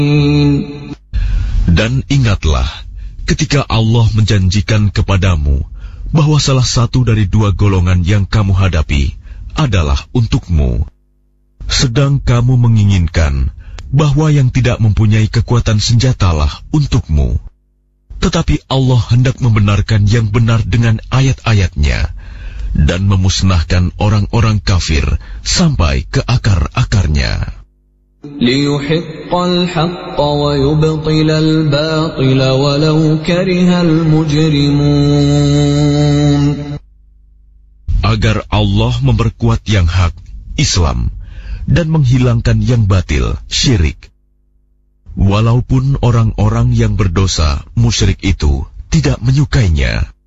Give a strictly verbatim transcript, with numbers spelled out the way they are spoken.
Dan ingatlah ketika Allah menjanjikan kepadamu bahwa salah satu dari dua golongan yang kamu hadapi adalah untukmu, sedang kamu menginginkan bahwa yang tidak mempunyai kekuatan senjatalah untukmu. Tetapi Allah hendak membenarkan yang benar dengan ayat-ayatnya dan memusnahkan orang-orang kafir sampai ke akar-akarnya. لِيُحِقَّ الْحَقَّ وَيُبْطِلَ الْبَاطِلَ وَلَوْ كَرِهَ الْمُجْرِمُونَ. Agar Allah memperkuat yang hak, Islam, dan menghilangkan yang batil, syirik. Walaupun orang-orang yang berdosa, musyrik itu tidak menyukainya.